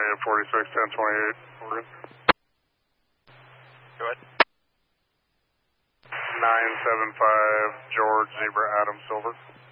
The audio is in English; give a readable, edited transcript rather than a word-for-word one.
46, 1028, Oregon. Go ahead. 975, George, Zebra, Adam, Silver.